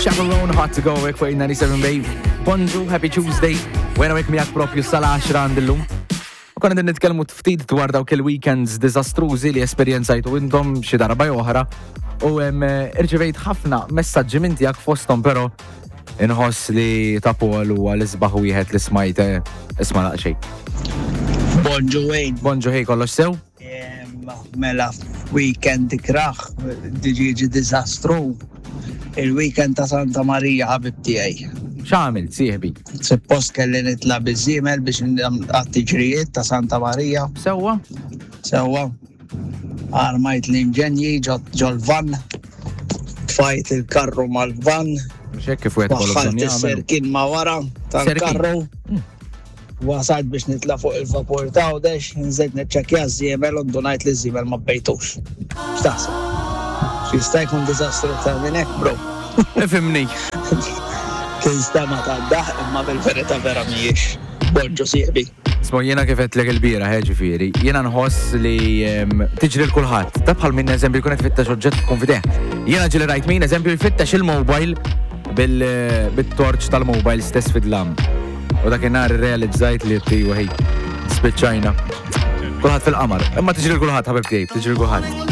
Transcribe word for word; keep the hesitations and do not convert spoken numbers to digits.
Chaperone, hot to go, wek fuq ninety-seven babe. Bonġu, happy Tuesday. Wena wek miak propju sal-għaxra għandillum. U konna din nitkellmu ftit dwar dawk il-weekends dizastrużi li esperjenzajtu intom xi darba oħra. U irċivejt ħafna messaġġi minn tiegħek fosthom, però inħoss li tapol huwa l-isbaħ wieħed li smajt isma' laqxej. Bonġu Wayne. Bonġu ħej kollox sew? Mela weekend ikraħ, diġiġi dizastru. Il-weekend ta' Santa Marija ħabib tiegħi. X'għamil sieħbi? Suppost kelli nitla' biż-żiemel biex għat-tiġrijiet ta' Santa Marija. Sewwa? Sewwa. Armajt l-inġenji ġol-van, tfajt il-karru mal-van, X'hekk kif wieħed kollu waħħalt is-serkin ma' wara tal-karru. Wasalt biex nitla' fuq il-vapur ta' Għawdex, nżed neċċekkja żiemel u ndunajt li żiemel ma bejtux. X'taħseb? X'jista' jkun diżastru ta' minn hekk, bro. Ifhimni. Tinstema tad-daħ imma bil-verità vera mhijiex. Bonġu sieħbi. Smo jiena kif qedtlek il-bira ħeġifieri, jiena nħoss li tiġri l-kulħadd. Ta' bħal minn eżempju jkun qed tfittex oġġett tkun fideh. Jiena ġieli rajt min eżempju jfittex il-mobile bit-torċ tal-mobile stess fid-lam. U dakinhar irrealizzajt li t-tiju ħej spiċċajna. Kulħadd fil-qamar. Imma tiġri l-kulħadd ħabib tiegħi, tiġri l-kulħadd.